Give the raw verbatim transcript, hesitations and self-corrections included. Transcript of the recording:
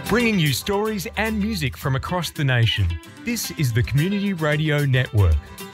bringing you stories and music from across the nation. This is the Community Radio Network.